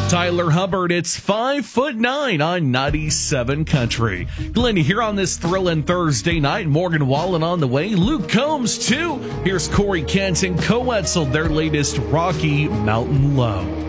Tyler Hubbard, it's 5'9" on 97 Country. Glenn here on this thrilling Thursday night. Morgan Wallen on the way. Luke Combs, too. Here's Corey Kent and Co-Etzel, their latest Rocky Mountain Low.